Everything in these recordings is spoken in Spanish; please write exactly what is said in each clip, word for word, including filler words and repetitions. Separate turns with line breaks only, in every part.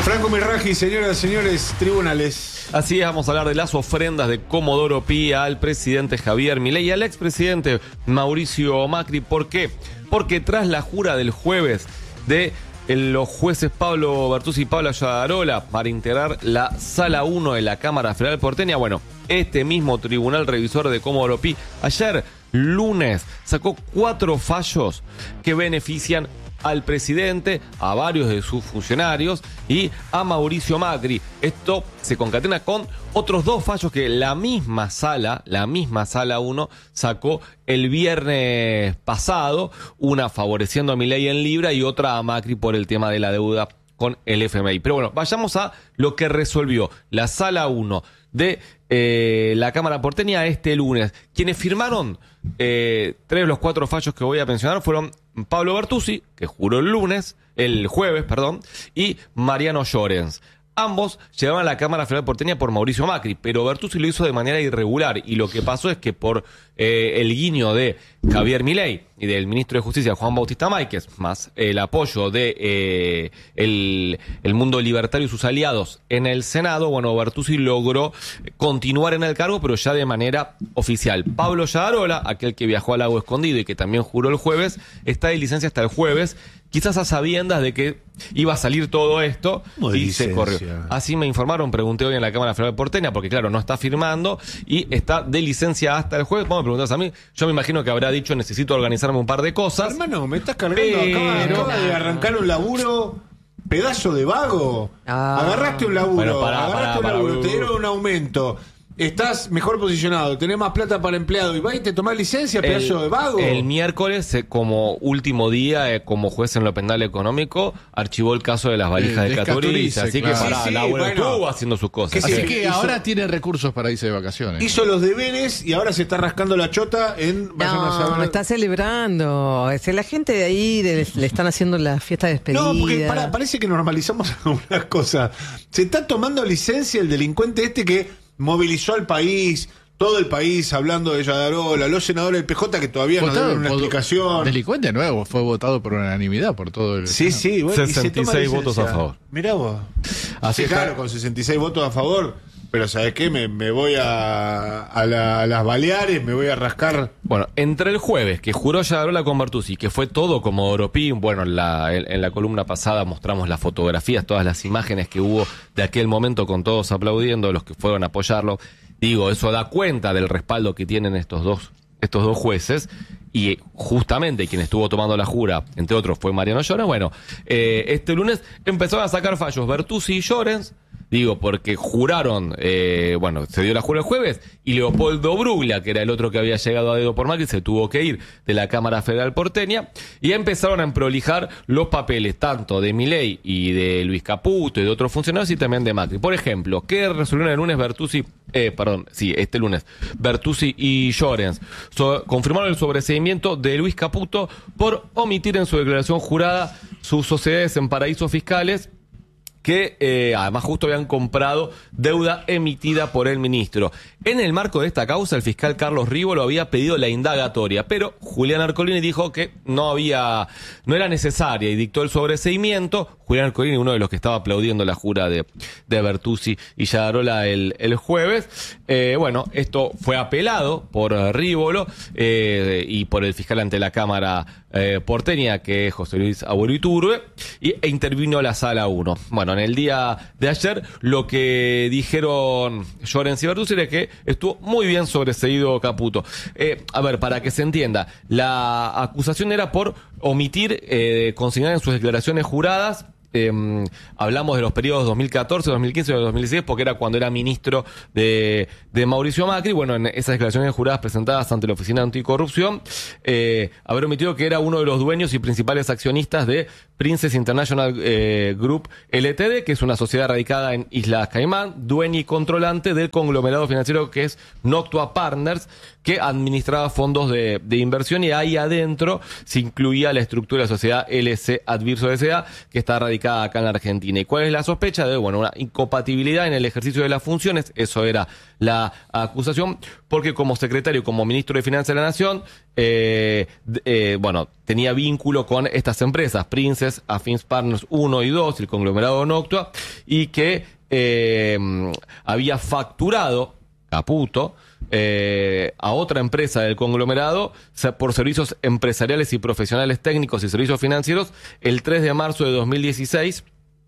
Franco Mirraji, señoras y señores, tribunales.
Así es, vamos a hablar de las ofrendas de Comodoro Pi al presidente Javier Milei y al expresidente Mauricio Macri. ¿Por qué? Porque tras la jura del jueves de los jueces Pablo Bertuzzi y Pablo Ayadarola para integrar la Sala uno de la Cámara Federal Porteña, bueno, este mismo tribunal revisor de Comodoro Pi ayer, lunes, sacó cuatro fallos que benefician al presidente, a varios de sus funcionarios y a Mauricio Macri. Esto se concatena con otros dos fallos que la misma sala, la misma sala uno, sacó el viernes pasado, una favoreciendo a Milei en Libra y otra a Macri por el tema de la deuda con el F M I. Pero bueno, vayamos a lo que resolvió la sala uno de eh, la Cámara Porteña este lunes. Quienes firmaron eh, tres de los cuatro fallos que voy a mencionar fueron Pablo Bertuzzi, que juró el lunes, el jueves, perdón, y Mariano Llorens. Ambos llegaron a la Cámara Federal Porteña por Mauricio Macri, pero Bertuzzi lo hizo de manera irregular y lo que pasó es que por eh, el guiño de Javier Milei y del ministro de Justicia Juan Bautista Máquez, más el apoyo de eh, el, el mundo libertario y sus aliados en el Senado, bueno, Bertuzzi logró continuar en el cargo, pero ya de manera oficial. Pablo Ayadarola, aquel que viajó al Lago Escondido y que también juró el jueves, está de licencia hasta el jueves, quizás a sabiendas de que iba a salir todo esto y
licencia?
Se corrió. Así me informaron, pregunté hoy en la Cámara Federal Porteña, porque claro, no está firmando y está de licencia hasta el jueves. Vamos a preguntarse a mí, yo me imagino que habrá dicho necesito organizarme un par de cosas.
Hermano, me estás cargando,
Pero...
acaba, acaba de arrancar un laburo, pedazo de vago.
Ah.
Agarraste un laburo,
Bueno, pará,
agarraste
pará,
un
pará,
laburo,
pará.
te dieron un aumento. Estás mejor posicionado, tenés más plata para empleado y vas y te tomás licencia, pedazo de vago.
El miércoles, eh, como último día, eh, como juez en lo penal económico, archivó el caso de las valijas
Eh,
de Caturice.
Descaturice,
Así
claro.
que pará,
Sí, sí,
la abuela
bueno.
estuvo haciendo sus cosas.
Que
Así
sí,
que
hizo-
ahora tiene recursos para irse de vacaciones.
Hizo los deberes y ahora se está rascando la chota en... vayan a
No,
saber-
está celebrando. Es la gente de ahí de- le están haciendo la fiesta de despedida.
No, porque para- parece que normalizamos algunas cosas. Se está tomando licencia el delincuente este que movilizó al país, todo el país hablando de Ayadarola, los senadores del P J que todavía no
Votado
dieron una
por-
explicación.
Delincuente nuevo, fue votado por unanimidad por todo el...
Sí, sí, bueno, y se
sesenta y
toma
seis
licencia.
votos a favor.
Mirá vos.
Así
Sí,
está.
claro, con sesenta y seis votos a favor, pero ¿sabes qué? Me, me voy a, a, la- a las Baleares, me voy a rascar.
Bueno, entre el jueves, que juró Ayadarola con Bertuzzi, que fue todo como Oropí, bueno, en la, en, en la columna pasada mostramos las fotografías, todas las imágenes que hubo de aquel momento con todos aplaudiendo, los que fueron a apoyarlo. Digo, eso da cuenta del respaldo que tienen estos dos, estos dos jueces. Y justamente quien estuvo tomando la jura, entre otros, fue Mariano Llorens. Bueno, eh, este lunes empezaron a sacar fallos Bertuzzi y Llorens. Digo, porque juraron, eh, bueno, se dio la jura el jueves, y Leopoldo Bruglia, que era el otro que había llegado a dedo por Macri, se tuvo que ir de la Cámara Federal Porteña, y empezaron a emprolijar los papeles, tanto de Milei y de Luis Caputo y de otros funcionarios, y también de Macri. Por ejemplo, ¿qué resolvieron el lunes Bertuzzi? Eh, perdón, sí, este lunes, Bertuzzi y Llorens so, confirmaron el sobreseimiento de Luis Caputo por omitir en su declaración jurada sus sociedades en paraísos fiscales, que eh, además justo habían comprado deuda emitida por el ministro. En el marco de esta causa, el fiscal Carlos Rívolo había pedido la indagatoria, pero Julián Arcolini dijo que no había, no era necesaria y dictó el sobreseimiento. Julián Arcolini, uno de los que estaba aplaudiendo la jura de, de Bertuzzi y Ayadarola el, el jueves. Eh, bueno, esto fue apelado por Rívolo eh, y por el fiscal ante la Cámara eh, porteña, que es José Luis Abuelo Iturbe, y, e intervino la sala uno. Bueno, en el día de ayer lo que dijeron Llorens y Bertuzzi era que estuvo muy bien sobreseído Caputo. Eh, a ver, para que se entienda, la acusación era por omitir eh, consignar en sus declaraciones juradas. Eh, hablamos de los periodos dos mil catorce, dos mil quince y dos mil dieciséis, porque era cuando era ministro de, de Mauricio Macri. Bueno, en esas declaraciones juradas presentadas ante la Oficina Anticorrupción, eh, haber omitido que era uno de los dueños y principales accionistas de Princess International eh, Group L T D, que es una sociedad radicada en Islas Caimán, dueña y controlante del conglomerado financiero que es Noctua Partners, que administraba fondos de, de inversión, y ahí adentro se incluía la estructura de la sociedad L C Advirso S A, que está radicada acá en la Argentina. ¿Y cuál es la sospecha? De, bueno, una incompatibilidad en el ejercicio de las funciones, eso era la acusación, porque como secretario, como ministro de Finanzas de la Nación, eh, eh, bueno, tenía vínculo con estas empresas, Princess, Affins Partners uno y dos, el conglomerado Noctua, y que eh, había facturado Caputo eh, a otra empresa del conglomerado por servicios empresariales y profesionales técnicos y servicios financieros el tres de marzo de dos mil dieciséis.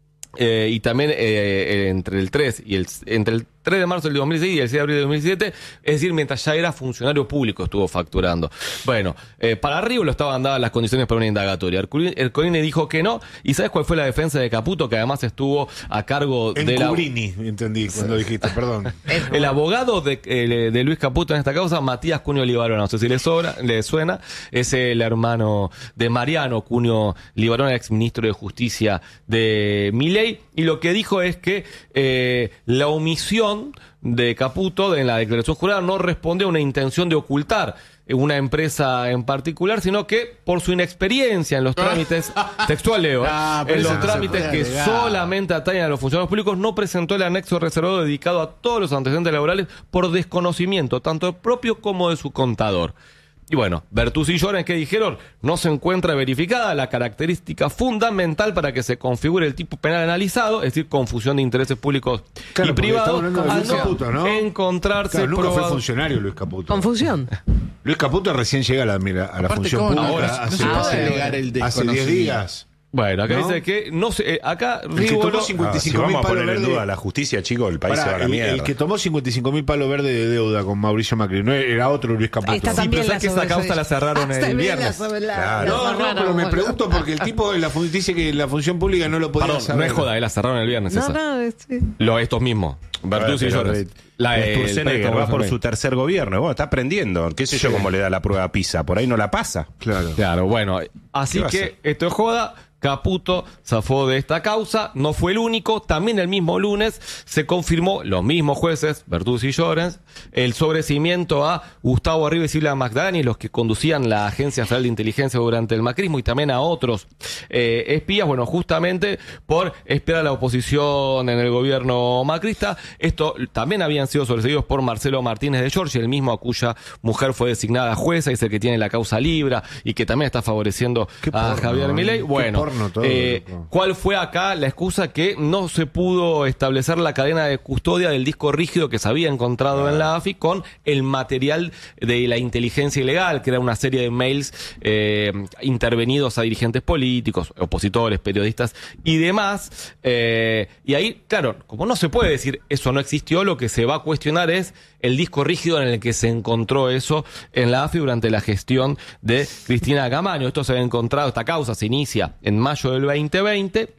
Eh, y también eh, entre el tres y el entre el tres de marzo del dos mil seis y el seis de abril de dos mil siete, es decir, mientras ya era funcionario público estuvo facturando. Bueno, eh, para Río lo estaban dadas las condiciones para una indagatoria. Ercolini dijo que no, y ¿sabes cuál fue la defensa de Caputo? Que además estuvo a cargo
en
de la...
Cubrini, entendí cuando dijiste, perdón.
El abogado de, eh, de Luis Caputo en esta causa, Matías Cunio Libarona, no sé si le, sobra, le suena, es el hermano de Mariano Cunio Libarona, exministro de Justicia de Milei, y lo que dijo es que eh, la omisión de Caputo en la declaración jurada no responde a una intención de ocultar una empresa en particular, sino que por su inexperiencia en los trámites, textual leo,
Ah,
en los
no
trámites que
alegar.
solamente atañen a los funcionarios públicos, no presentó el anexo reservado dedicado a todos los antecedentes laborales por desconocimiento, tanto propio como de su contador. Y bueno, Bertuzzi y Llorens, ¿qué dijeron? No se encuentra verificada la característica fundamental para que se configure el tipo penal analizado, es decir, confusión de intereses públicos
Claro,
y
porque
privados,
estamos hablando de
al
Luis
no
Caputo, ¿no?
encontrarse
Claro, nunca fue
probado-
funcionario Luis Caputo.
Confusión.
Luis Caputo recién llega a la, mira, a la
Aparte,
función
¿cómo no?
pública
Ahora, no
hace,
se puede
hace-
alegar el
hace diez
desconocimiento.
días.
Bueno, acá
¿No?
dice que no sé, eh, acá
El que
Rívolo-
tomó
Ah, si
cincuenta y cinco mil
vamos a
palos
poner en
verdes.
duda a la justicia, chicos, el país
Pará,
se va a la
el,
mierda.
el que tomó cincuenta y cinco mil palos verdes de deuda con Mauricio Macri no era otro Luis Caputo.
Está
Sí,
también
pero
la
sabes que esa
sobre-
causa la cerraron
Hasta
el
la
viernes.
sobre la-
Claro.
la
No, no,
cerraron,
pero me
bueno.
pregunto porque el tipo de la fun- dice que la función pública no lo podía
Perdón,
saber.
no es joda, eh, la cerraron el viernes
No,
esa.
no, es- sí.
Lo, estos mismos, Bertuzzi y
Pero,
Llorens.
eh,
La, eh, el
Sturzenegger
préstamo
va por
de
su tercer gobierno. Bueno, está aprendiendo. ¿Qué sé yo cómo le da la prueba a PISA? Por ahí no la pasa.
Claro.
Claro, bueno, así
¿Qué va a
que
hacer?
esto es joda. Caputo zafó de esta causa, no fue el único. También el mismo lunes se confirmó, los mismos jueces, Bertuzzi y Llorens, el sobreseimiento a Gustavo Arriba y Silvia Magdani, los que conducían la Agencia Federal de Inteligencia durante el macrismo, y también a otros eh, espías, bueno, justamente por espiar a la oposición en el gobierno macrista. Esto también habían sido sobreseídos por Marcelo Martínez de Giorgi, el mismo a cuya mujer fue designada jueza y es el que tiene la causa Libra y que también está favoreciendo
Qué
a
porno,
Javier
¿eh?
Milei.
Qué
Bueno,
porno todo,
eh,
loco.
¿cuál fue acá la excusa? Que no se pudo establecer la cadena de custodia del disco rígido que se había encontrado en la A F I con el material de la inteligencia ilegal, que era una serie de mails eh, intervenidos a dirigentes políticos, opositores, periodistas y demás. Eh, y ahí, claro, como no se puede decir eso no existió, lo que se va a cuestionar es el disco rígido en el que se encontró eso en la A F I durante la gestión de Cristina Camaño. Esto se había encontrado, esta causa se inicia en mayo del veinte veinte,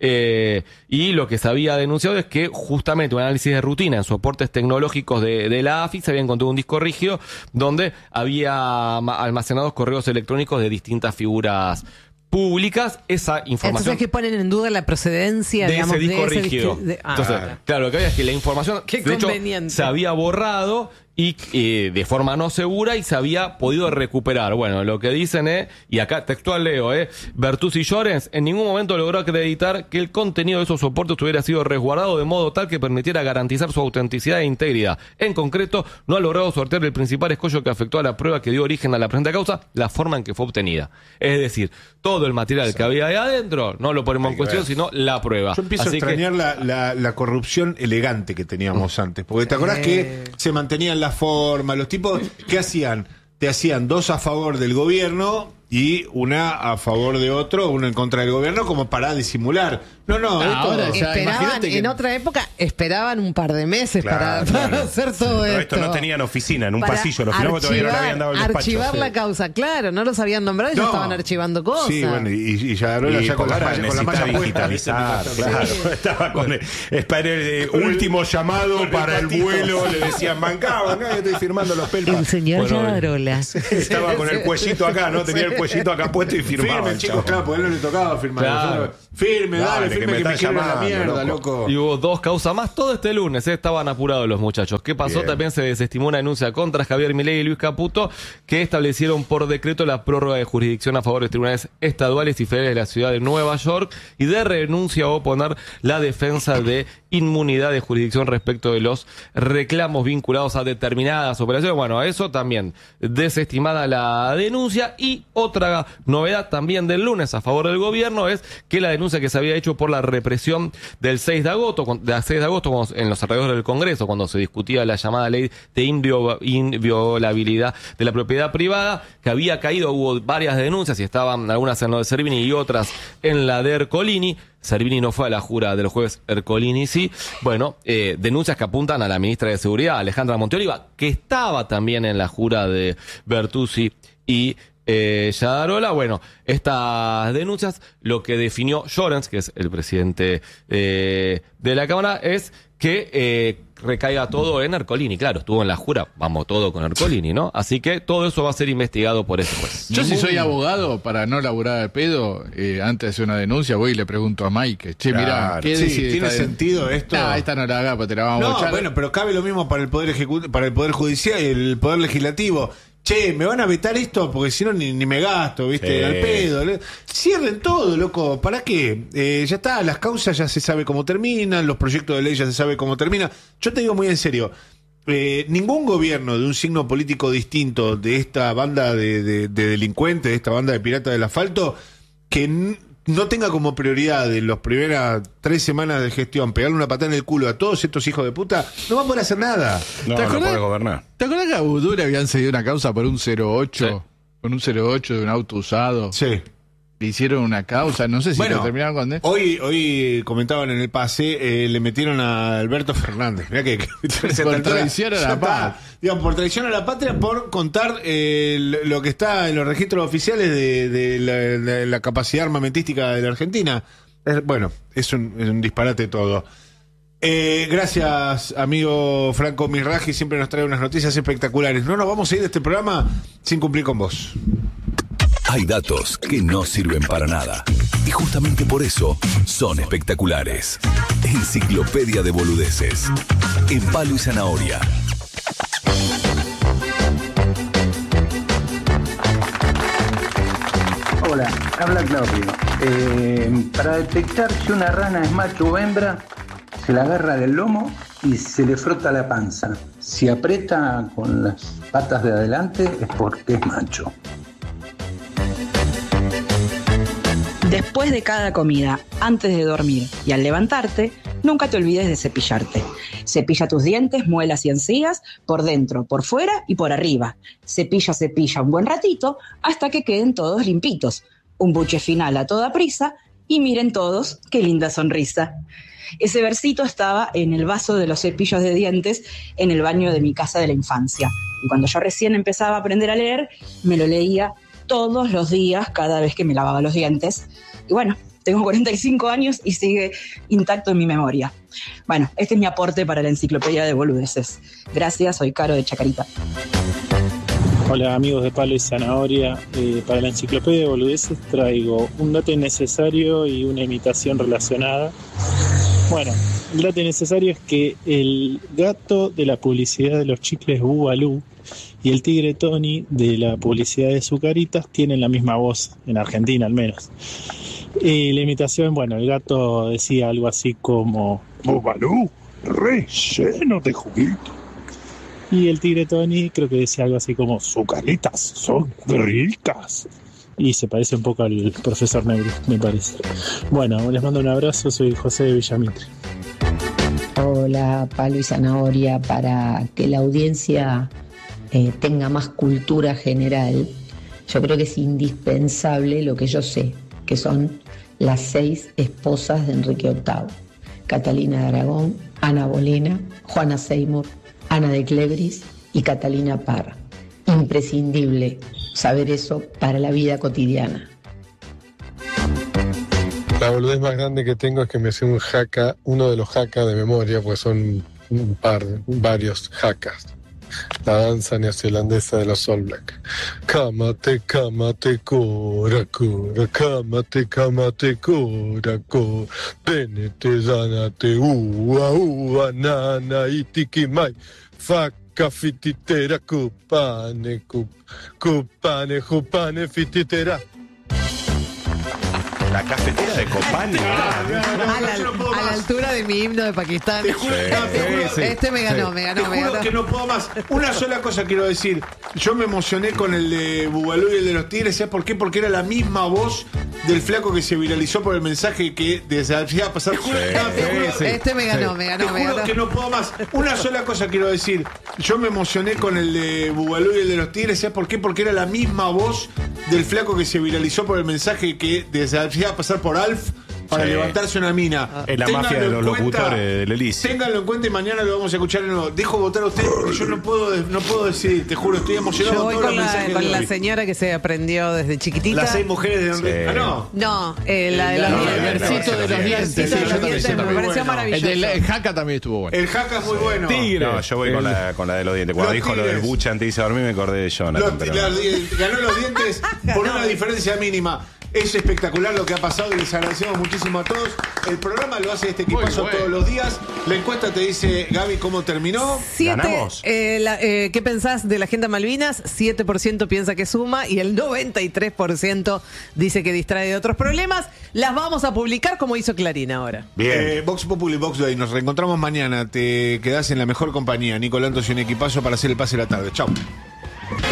eh, y lo que se había denunciado es que justamente un análisis de rutina en soportes tecnológicos de, de la A F I se había encontrado un disco rígido donde había ma- almacenados correos electrónicos de distintas figuras públicas. Esa información
Entonces que ponen en duda la procedencia,
de
digamos,
ese disco
de ese
rígido.
disco- de- ah,
Entonces,
claro.
claro, lo que había es que la información,
Qué
de hecho,
conveniente.
se había borrado y eh, de forma no segura y se había podido recuperar. Bueno, lo que dicen es, y acá textual leo, eh, Bertuzzi y Llorens en ningún momento logró acreditar que el contenido de esos soportes hubiera sido resguardado de modo tal que permitiera garantizar su autenticidad e integridad. En concreto, no ha logrado sortear el principal escollo que afectó a la prueba que dio origen a la presente causa, la forma en que fue obtenida. Es decir, todo el material que había ahí adentro, no lo ponemos en cuestión, sino la prueba.
Yo empiezo
Así
a
que-
extrañar la, la, la corrupción elegante que teníamos antes. Porque te acordás que se mantenían las formas, los tipos, ¿qué hacían? Te hacían dos a favor del gobierno y una a favor de otro, uno en contra del gobierno, como para disimular. No, no,
Ah,
esto-
ahora ya,
Esperaban,
imagínate que-
en otra época, esperaban un par de meses
Claro,
para,
claro.
para hacer todo
Pero
esto.
esto no tenían oficina, en un
Para
pasillo. Los filósofos todavía no le habían dado el despacho.
archivar
Sí.
la causa, claro, no los habían nombrado y ya
No.
estaban archivando cosas.
Sí, bueno, y, y ya Arola
Y
ya con
porque
la
ahora
malla, con la malla
necesita
puesta,
digitalizar,
¿viste?
claro.
Sí.
Estaba con el, es para el, eh, último llamado para el
patito.
vuelo. Le decían, bancá, bancá, yo estoy firmando los pelpas.
El señor
Bueno,
Yarola.
Estaba con el cuellito acá, ¿no? Tenía el cuellito acá puesto y firmaba.
Firme,
el
chicos,
chabón.
claro, porque a él no le tocaba firmar.
Claro.
Firme, dale,
Dale, que
firme
me
que me
están
quiero la
llamando,
mierda,
loco.
loco.
Y hubo dos causas más, todo este lunes, ¿eh? Estaban apurados los muchachos. ¿Qué pasó?
Bien.
También se desestimó una denuncia contra Javier Milei y Luis Caputo, que establecieron por decreto la prórroga de jurisdicción a favor de tribunales estaduales y federales de la ciudad de Nueva York y de renuncia a oponer la defensa de inmunidad de jurisdicción respecto de los reclamos vinculados a determinadas operaciones. Bueno, a eso también desestimada la denuncia. Y otra novedad también del lunes a favor del gobierno es que la denuncia que se había hecho por la represión del seis de agosto, del seis de agosto cuando, en los alrededores del Congreso, cuando se discutía la llamada ley de invio, inviolabilidad de la propiedad privada, que había caído, hubo varias denuncias y estaban algunas en lo de Servini y otras en la de Ercolini. Servini no fue a la jura del jueves, Ercolini sí. Bueno, eh, denuncias que apuntan a la ministra de Seguridad, Alejandra Monteoliva, que estaba también en la jura de Bertuzzi y eh, Yadarola. Bueno, estas denuncias, lo que definió Llorens, que es el presidente eh, de la Cámara, es que eh, recaiga todo en Ercolini. Claro, estuvo en la jura, vamos todo con Ercolini, ¿no? Así que todo eso va a ser investigado por ese juez.
Yo, si soy abogado, para no laburar al pedo, eh, antes de hacer una denuncia, voy y le pregunto a Mike, che,
Claro,
mirá, ¿qué
sí,
decide
¿tiene
esta de-
sentido esto?
Ah, esta no la haga, pues te la vamos a
No,
echar.
bueno, pero cabe lo mismo para el Poder Ejecutivo, para el Poder Judicial y el Poder Legislativo. Che, me van a vetar esto porque si no ni, ni me gasto, ¿viste?
Sí.
Al pedo. le- Cierren todo, loco. ¿Para qué? Eh, ya está, las causas ya se sabe cómo terminan, los proyectos de ley ya se sabe cómo terminan. Yo te digo muy en serio, eh, ningún gobierno de un signo político distinto de esta banda de, de- de delincuentes, de esta banda de piratas del asfalto, que n- no tenga como prioridad en las primeras tres semanas de gestión pegarle una patada en el culo a todos estos hijos de puta, no va a poder hacer nada.
No,
¿Te
no
acordás?
puede gobernar.
¿Te acuerdas que a Vudú le habían cedido una causa por un cero ocho?
Sí.
Por un cero ocho de un auto usado.
Sí.
Le hicieron una causa, no sé si
Bueno,
lo terminaron con... ¿eh?
hoy, hoy comentaban en el pase, eh, le metieron a Alberto Fernández. Mirá que, que
Por traición a la
ya está.
patria.
Digamos, por traición a la patria, por contar eh, lo lo que está en los registros oficiales de, de la, de la capacidad armamentística de la Argentina. Es- bueno, es un, es un disparate todo. Eh, gracias, amigo Franco Mirraji, siempre nos trae unas noticias espectaculares. No nos vamos a ir de este programa sin cumplir con vos.
Hay datos que no sirven para nada. Y justamente por eso son espectaculares. Enciclopedia de boludeces. En Palo y Zanahoria.
Hola, habla Claudio. Eh, para detectar si una rana es macho o hembra, se la agarra del lomo y se le frota la panza. Si aprieta con las patas de adelante es porque es macho.
Después de cada comida, antes de dormir y al levantarte, nunca te olvides de cepillarte. Cepilla tus dientes, muelas y encías, por dentro, por fuera y por arriba. Cepilla, cepilla un buen ratito hasta que queden todos limpitos. Un buche final a toda prisa y miren todos qué linda sonrisa. Ese versito estaba en el vaso de los cepillos de dientes en el baño de mi casa de la infancia. Y cuando yo recién empezaba a aprender a leer, me lo leía todos los días, cada vez que me lavaba los dientes. Y bueno, tengo cuarenta y cinco años y sigue intacto en mi memoria. Bueno, este es mi aporte para la enciclopedia de boludeces. Gracias, soy Caro de Chacarita.
Hola amigos de Palo y Zanahoria, eh, para la enciclopedia de boludeces traigo un dato innecesario y una imitación relacionada. Bueno, el dato innecesario es que el gato de la publicidad de los chicles Bubalú y el tigre Tony de la publicidad de Zucaritas tienen la misma voz, en Argentina al menos. Y la imitación, bueno, el gato decía algo así como Bubalú, relleno de juguito. Y el tigre Tony creo que decía algo así como Zucaritas son ricas. Y se parece un poco al profesor Negri, me parece. Bueno, les mando un abrazo, soy José de Villamitre.
Hola, Palo y Zanahoria, para que la audiencia eh, tenga más cultura general, yo creo que es indispensable lo que yo sé, que son las seis esposas de Enrique octavo. Catalina de Aragón, Ana Bolena, Juana Seymour, Ana de Clebris y Catalina Parra. Imprescindible saber eso para la vida cotidiana.
La boludez más grande que tengo es que me sé un jaca, uno de los jacas de memoria, pues son un par, varios jacas. La danza neozelandesa de los All Black. Cámate, cámate, cora, cora, cámate, cámate, cora, cora, tenete, dánate, ua, ua, nana, itikimai, faca, fititera, cupane, cup, cupane, jupane, fititera.
La cafetera de Copani.
A la, a la altura de mi himno de Pakistán.
Te juro,
Sí.
no, te juro,
Sí. Este me ganó, me ganó,
te
me
juro
ganó.
que no puedo más. Una sola cosa quiero decir. Yo me emocioné con el de Bugalú y el de los Tigres. ¿Sabes por qué? Porque era la misma voz del flaco que se viralizó por el mensaje que desea pasar. Te juro, no, te juro,
sí.
Este me ganó, me ganó,
te
me
juro
ganó.
que no puedo más. Una sola cosa quiero decir. Yo me emocioné con el de Bugalú y el de los Tigres. ¿Sabes por qué? Porque era la misma voz del flaco que se viralizó por el mensaje que desea pasar por Alf para
Sí.
levantarse una mina.
Es la
Ténganlo
mafia de
en
los
cuenta.
locutores del Elise.
Ténganlo en cuenta y mañana lo vamos a escuchar de nuevo. Dejo votar a ustedes porque yo no puedo, no puedo decidir, te juro, estoy emocionado
Yo
con
voy
todos
con
los
la,
mensajes
con
de
la
hoy.
señora que se aprendió desde chiquitita.
Las seis mujeres de Enrique.
Sí.
Ah, no.
No, eh, la de los
No,
dientes.
el versito de los
El
dientes.
versito de
Sí,
los
yo también,
dientes
yo
me
también.
pareció
Bueno.
El,
maravilloso.
del, el Jaca también estuvo bueno.
El jaca es muy bueno.
Tigre.
No, yo voy con la, con la de los dientes. Cuando
Los
dijo lo del
Tigres.
buche antes de irse a dormir me acordé de Jonathan.
Los-
pero-
la- ganó los dientes por una diferencia mínima. Es espectacular lo que ha pasado y les agradecemos muchísimo a todos. El programa lo hace este equipazo
Muy bueno.
todos los días. La encuesta te dice, Gaby, cómo terminó.
Siete,
¿Ganamos?
eh, la- eh, ¿Qué pensás de la Agenda Malvinas? siete por ciento piensa que suma y el noventa y tres por ciento dice que distrae de otros problemas. Las vamos a publicar como hizo Clarín ahora.
Bien.
Eh, Vox Populi, Vox Day. Nos reencontramos mañana. Te quedás en la mejor compañía. Nico Lantos y un equipazo para hacer el pase de la tarde. Chau.